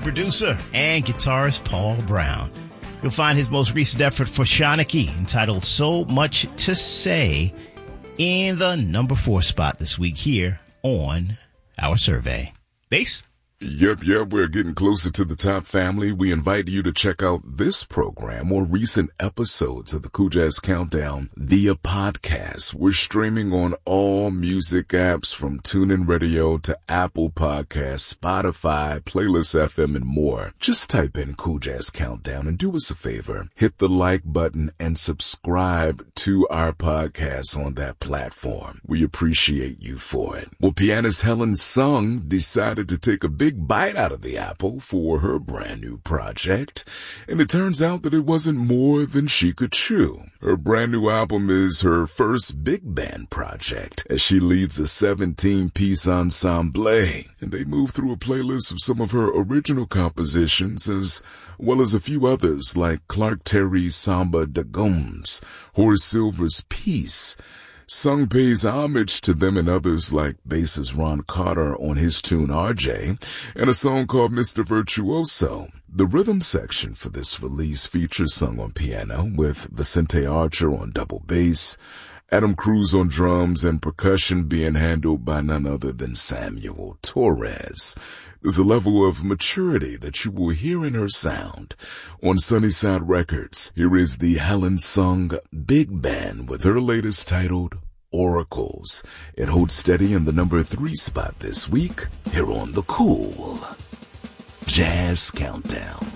producer and guitarist Paul Brown. You'll find his most recent effort for Shanachie, entitled So Much to Say, in the number 4 spot this week here on our survey. Bass? Yep, we're getting closer to the top, family. We invite you to check out this program or recent episodes of the Cool Jazz Countdown via podcast. We're streaming on all music apps from TuneIn Radio to Apple Podcasts, Spotify, Playlist FM, and more. Just type in Cool Jazz Countdown and do us a favor. Hit the like button and subscribe to our podcast on that platform. We appreciate you for it. Well, pianist Helen Sung decided to take a big bite out of the apple for her brand new project, and it turns out that it wasn't more than she could chew. Her brand new album is her first big band project, as she leads a 17-piece ensemble, and they move through a playlist of some of her original compositions, as well as a few others like Clark Terry's Samba de Gomes, Horace Silver's Peace. Sung pays homage to them and others like bassist Ron Carter on his tune RJ, and a song called Mr. Virtuoso. The rhythm section for this release features Sung on piano, with Vicente Archer on double bass, Adam Cruz on drums, and percussion being handled by none other than Samuel Torres. There's a level of maturity that you will hear in her sound. On Sunnyside Records, here is the Helen Sung Big Band with her latest titled Oracles. It holds steady in the number 3 spot this week here on the Cool Jazz Countdown.